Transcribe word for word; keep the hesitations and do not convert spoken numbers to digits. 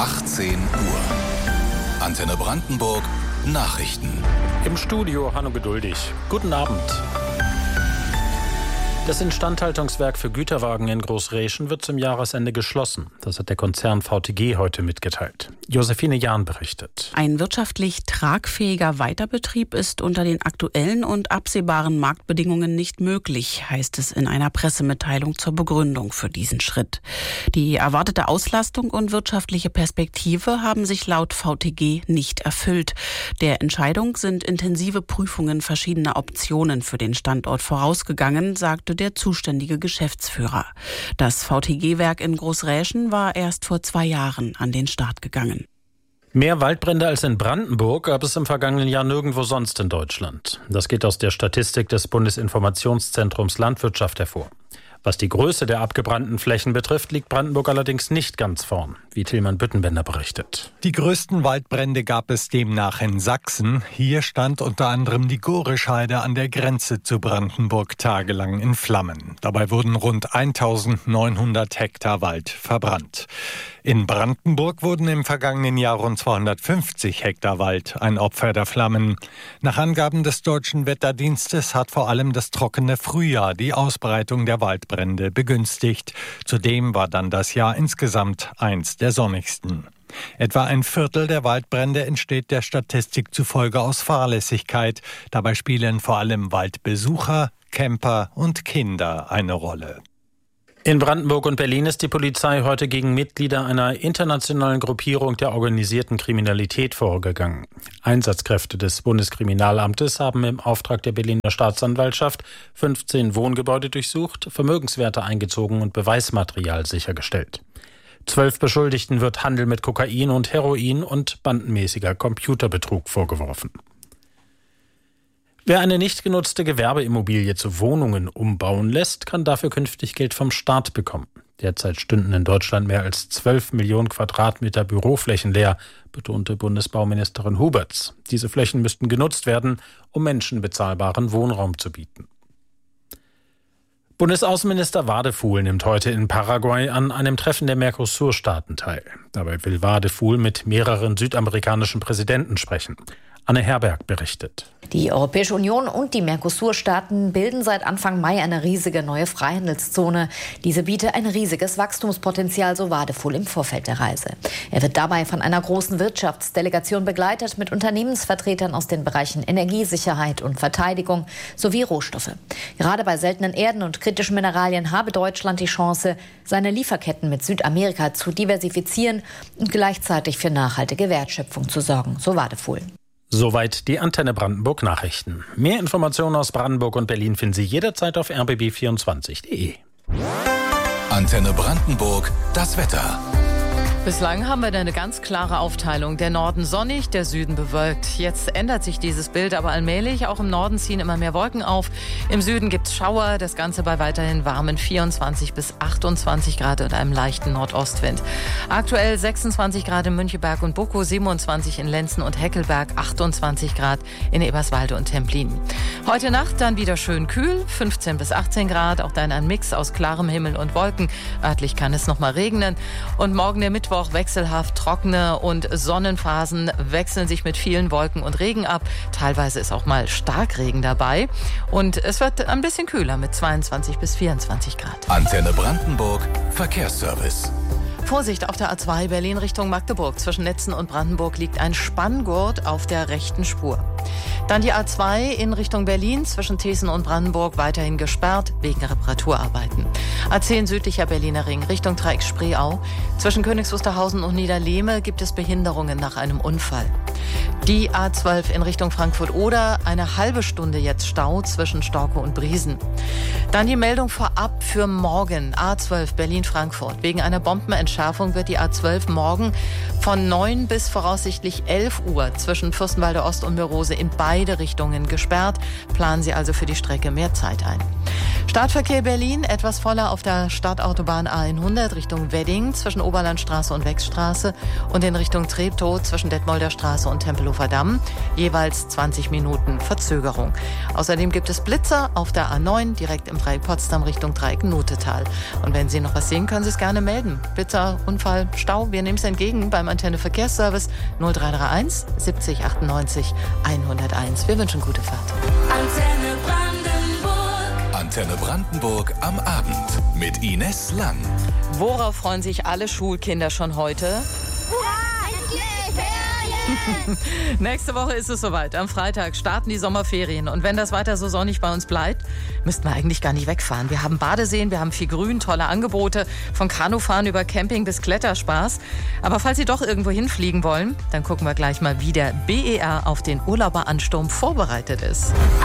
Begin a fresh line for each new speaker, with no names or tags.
achtzehn Uhr. Antenne Brandenburg Nachrichten.
Im Studio Hanno Geduldig. Guten Abend. Das Instandhaltungswerk für Güterwagen in Großräschen wird zum Jahresende geschlossen. Das hat der Konzern V T G heute mitgeteilt. Josephine Jahn berichtet.
Ein wirtschaftlich tragfähiger Weiterbetrieb ist unter den aktuellen und absehbaren Marktbedingungen nicht möglich, heißt es in einer Pressemitteilung zur Begründung für diesen Schritt. Die erwartete Auslastung und wirtschaftliche Perspektive haben sich laut V T G nicht erfüllt. Der Entscheidung sind intensive Prüfungen verschiedener Optionen für den Standort vorausgegangen, sagte der zuständige Geschäftsführer. Das V T G-Werk in Großräschen war erst vor zwei Jahren an den Start gegangen.
Mehr Waldbrände als in Brandenburg gab es im vergangenen Jahr nirgendwo sonst in Deutschland. Das geht aus der Statistik des Bundesinformationszentrums Landwirtschaft hervor. Was die Größe der abgebrannten Flächen betrifft, liegt Brandenburg allerdings nicht ganz vorn, wie Tilman Büttenbender berichtet.
Die größten Waldbrände gab es demnach in Sachsen. Hier stand unter anderem die Gorischheide an der Grenze zu Brandenburg tagelang in Flammen. Dabei wurden rund eintausendneunhundert Hektar Wald verbrannt. In Brandenburg wurden im vergangenen Jahr rund zweihundertfünfzig Hektar Wald ein Opfer der Flammen. Nach Angaben des Deutschen Wetterdienstes hat vor allem das trockene Frühjahr die Ausbreitung der Waldbrände begünstigt. Zudem war dann das Jahr insgesamt eins der sonnigsten. Etwa ein Viertel der Waldbrände entsteht der Statistik zufolge aus Fahrlässigkeit. Dabei spielen vor allem Waldbesucher, Camper und Kinder eine Rolle.
In Brandenburg und Berlin ist die Polizei heute gegen Mitglieder einer internationalen Gruppierung der organisierten Kriminalität vorgegangen. Einsatzkräfte des Bundeskriminalamtes haben im Auftrag der Berliner Staatsanwaltschaft fünfzehn Wohngebäude durchsucht, Vermögenswerte eingezogen und Beweismaterial sichergestellt. Zwölf Beschuldigten wird Handel mit Kokain und Heroin und bandenmäßiger Computerbetrug vorgeworfen. Wer eine nicht genutzte Gewerbeimmobilie zu Wohnungen umbauen lässt, kann dafür künftig Geld vom Staat bekommen. Derzeit stünden in Deutschland mehr als zwölf Millionen Quadratmeter Büroflächen leer, betonte Bundesbauministerin Huberts. Diese Flächen müssten genutzt werden, um Menschen bezahlbaren Wohnraum zu bieten. Bundesaußenminister Wadefuhl nimmt heute in Paraguay an einem Treffen der Mercosur-Staaten teil. Dabei will Wadefuhl mit mehreren südamerikanischen Präsidenten sprechen. Anne Herberg berichtet.
Die Europäische Union und die Mercosur-Staaten bilden seit Anfang Mai eine riesige neue Freihandelszone. Diese biete ein riesiges Wachstumspotenzial, so Wadefuhl im Vorfeld der Reise. Er wird dabei von einer großen Wirtschaftsdelegation begleitet mit Unternehmensvertretern aus den Bereichen Energiesicherheit und Verteidigung sowie Rohstoffe. Gerade bei seltenen Erden und kritischen Mineralien habe Deutschland die Chance, seine Lieferketten mit Südamerika zu diversifizieren und gleichzeitig für nachhaltige Wertschöpfung zu sorgen, so Wadefuhl.
Soweit die Antenne Brandenburg Nachrichten. Mehr Informationen aus Brandenburg und Berlin finden Sie jederzeit auf r b b vierundzwanzig punkt d e.
Antenne Brandenburg, das Wetter.
Bislang haben wir eine ganz klare Aufteilung. Der Norden sonnig, der Süden bewölkt. Jetzt ändert sich dieses Bild aber allmählich. Auch im Norden ziehen immer mehr Wolken auf. Im Süden gibt's Schauer. Das Ganze bei weiterhin warmen vierundzwanzig bis achtundzwanzig Grad und einem leichten Nordostwind. Aktuell sechsundzwanzig Grad in Müncheberg und Buckow, siebenundzwanzig in Lenzen und Heckelberg, achtundzwanzig Grad in Eberswalde und Templin. Heute Nacht dann wieder schön kühl, fünfzehn bis achtzehn Grad. Auch dann ein Mix aus klarem Himmel und Wolken. Örtlich kann es noch mal regnen. Und morgen der Mittwoch auch wechselhaft trockene und Sonnenphasen wechseln sich mit vielen Wolken und Regen ab. Teilweise ist auch mal Starkregen dabei. Und es wird ein bisschen kühler mit zweiundzwanzig bis vierundzwanzig Grad.
Antenne Brandenburg, Verkehrsservice.
Vorsicht auf der A zwei Berlin Richtung Magdeburg. Zwischen Netzen und Brandenburg liegt ein Spanngurt auf der rechten Spur. Dann die A zwei in Richtung Berlin zwischen Thesen und Brandenburg weiterhin gesperrt wegen Reparaturarbeiten. A zehn südlicher Berliner Ring Richtung Dreieck Spreeau. Zwischen Königs Wusterhausen und Niederlehme gibt es Behinderungen nach einem Unfall. Die A zwölf in Richtung Frankfurt-Oder, eine halbe Stunde jetzt Stau zwischen Storkow und Briesen. Dann die Meldung vorab für morgen, A zwölf Berlin-Frankfurt. Wegen einer Bombenentschärfung wird die A zwölf morgen von neun bis voraussichtlich elf Uhr zwischen Fürstenwalde Ost und Mörose in beide Richtungen gesperrt. Planen Sie also für die Strecke mehr Zeit ein. Stadtverkehr Berlin etwas voller auf der Stadtautobahn A hundert Richtung Wedding zwischen Oberlandstraße und Wechstraße und in Richtung Treptow zwischen Detmolder Straße und Tempelhofer Damm. Jeweils zwanzig Minuten Verzögerung. Außerdem gibt es Blitzer auf der A neun direkt im Dreieck Potsdam Richtung Dreieck Notetal. Und wenn Sie noch was sehen, können Sie es gerne melden. Blitzer, Unfall, Stau, wir nehmen es entgegen beim Antenne Verkehrsservice null drei drei eins siebzig achtundneunzig hunderteins. Wir wünschen gute Fahrt.
Antenne Brandenburg. Antenne Brandenburg am Abend mit Ines Lang.
Worauf freuen sich alle Schulkinder schon heute? Nächste Woche ist es soweit. Am Freitag starten die Sommerferien. Und wenn das weiter so sonnig bei uns bleibt, müssten wir eigentlich gar nicht wegfahren. Wir haben Badeseen, wir haben viel Grün, tolle Angebote, von Kanufahren über Camping bis Kletterspaß. Aber falls Sie doch irgendwo hinfliegen wollen, dann gucken wir gleich mal, wie der B E R auf den Urlauberansturm vorbereitet ist.